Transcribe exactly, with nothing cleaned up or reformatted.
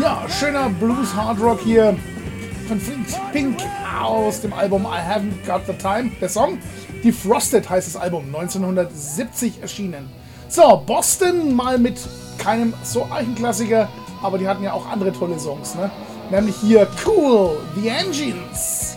Ja, schöner Blues Hard Rock hier von Pink aus dem Album I Haven't Got the Time. Der Song Defrosted heißt das Album, neunzehnhundertsiebzig erschienen. So, Boston mal mit keinem so Eichenklassiker, aber die hatten ja auch andere tolle Songs, ne? Nämlich hier Cool, The Engines.